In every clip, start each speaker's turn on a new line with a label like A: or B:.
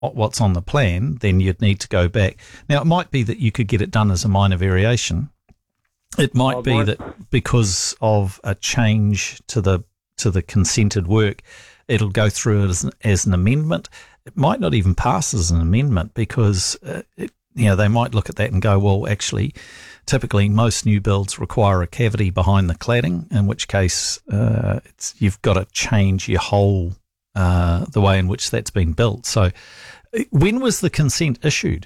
A: what's on the plan, then you'd need to go back. Now, it might be that you could get it done as a minor variation. It might be that because of a change to the consented work, it'll go through as an amendment. It might not even pass as an amendment because they might look at that and go, well, actually, typically most new builds require a cavity behind the cladding, in which case you've got to change your whole the way in which that's been built. So when was the consent issued?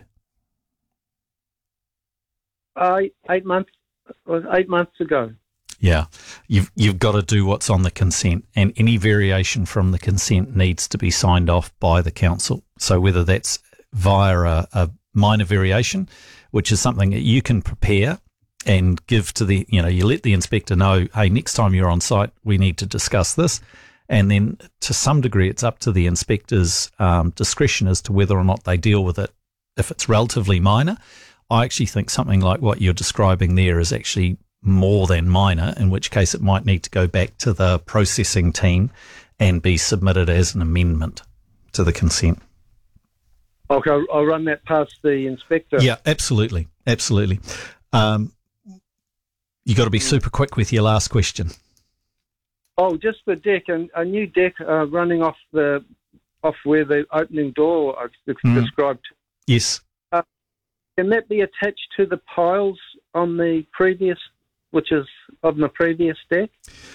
B: 8 months. It was 8 months ago.
A: Yeah, you've got to do what's on the consent, and any variation from the consent needs to be signed off by the council. So whether that's via a minor variation, which is something that you can prepare and give to you let the inspector know, hey, next time you're on site, we need to discuss this. And then to some degree, it's up to the inspector's discretion as to whether or not they deal with it. If it's relatively minor, I actually think something like what you're describing there is actually more than minor, in which case it might need to go back to the processing team and be submitted as an amendment to the consent.
B: Okay, I'll run that past the inspector.
A: Yeah, absolutely. You got to be super quick with your last question.
B: Oh, just the deck, a new deck running off where the opening door I described.
A: Yes.
B: Can that be attached to the piles on the previous, which is on the previous deck?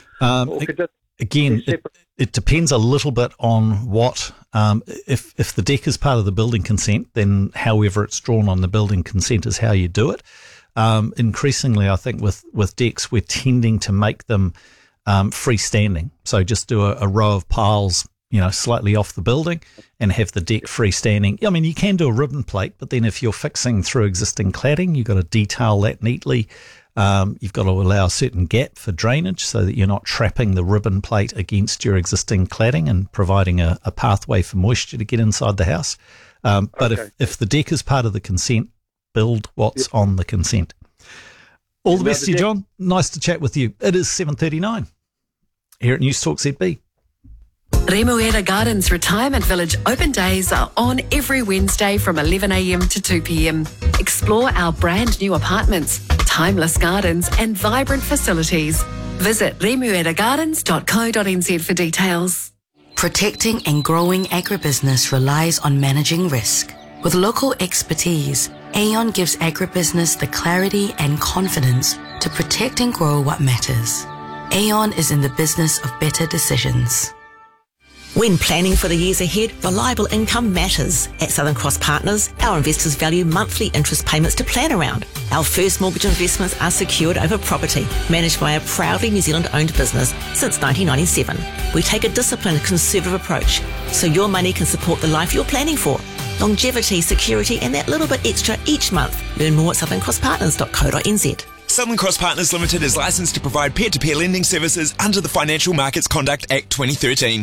A: Again, it depends a little bit on what, if the deck is part of the building consent, then however it's drawn on the building consent is how you do it. Increasingly, I think with decks, we're tending to make them freestanding. So just do a row of piles, slightly off the building and have the deck freestanding. I mean, you can do a ribbon plate, but then if you're fixing through existing cladding, you've got to detail that neatly. You've got to allow a certain gap for drainage so that you're not trapping the ribbon plate against your existing cladding and providing a pathway for moisture to get inside the house. But if the deck is part of the consent, build what's on the consent. All the best to you, John. Nice to chat with you. It is 7:39 here at News Talk ZB.
C: Remuera Gardens Retirement Village open days are on every Wednesday from 11 a.m. to 2 p.m. Explore our brand new apartments, timeless gardens and vibrant facilities. Visit remueragardens.co.nz for details.
D: Protecting and growing agribusiness relies on managing risk. With local expertise, Aon gives agribusiness the clarity and confidence to protect and grow what matters. Aon is in the business of better decisions.
E: When planning for the years ahead, reliable income matters. At Southern Cross Partners, our investors value monthly interest payments to plan around. Our first mortgage investments are secured over property, managed by a proudly New Zealand-owned business since 1997. We take a disciplined, conservative approach, so your money can support the life you're planning for. Longevity, security, and that little bit extra each month. Learn more at southerncrosspartners.co.nz.
F: Southern Cross Partners Limited is licensed to provide peer-to-peer lending services under the Financial Markets Conduct Act 2013.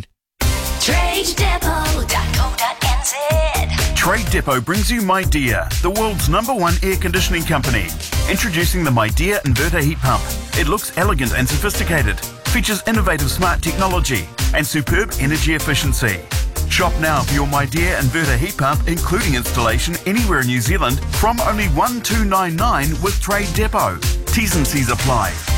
G: TradeDepot.co.nz. Trade Depot brings you MyDear, the world's #1 air conditioning company. Introducing the MyDear inverter heat pump. It looks elegant and sophisticated, features innovative smart technology and superb energy efficiency. Shop now for your MyDear inverter heat pump, including installation anywhere in New Zealand, from only $1,299 with Trade Depot. T's and C's apply.